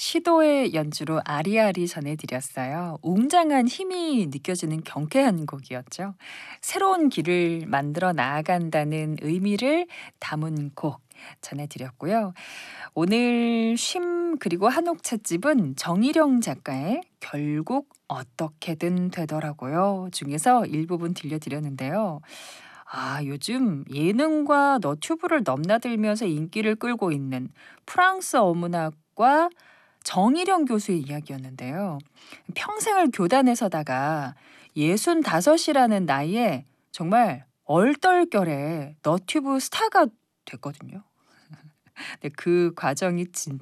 시도의 연주로 아리아리 전해드렸어요. 웅장한 힘이 느껴지는 경쾌한 곡이었죠. 새로운 길을 만들어 나아간다는 의미를 담은 곡 전해드렸고요. 오늘 쉼 그리고 한옥 찻집은 정일영 작가의 결국 어떻게든 되더라고요 중에서 일부분 들려드렸는데요. 요즘 예능과 너튜브를 넘나들면서 인기를 끌고 있는 프랑스 어문학과 정일영 교수의 이야기였는데요. 평생을 교단에 서다가 65이라는 나이에 정말 얼떨결에 너튜브 스타가 됐거든요. 근데 그 과정이